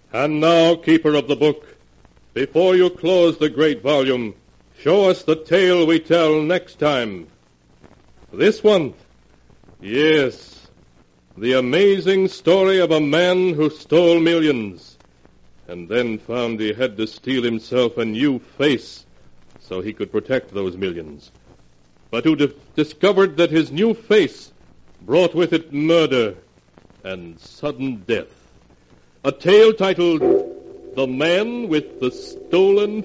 And now, keeper of the book, before you close the great volume, show us the tale we tell next time. This one? Yes, the amazing story of a man who stole millions, and then found he had to steal himself a new face so he could protect those millions, but who discovered that his new face brought with it murder and sudden death. A tale titled The Man with the Stolen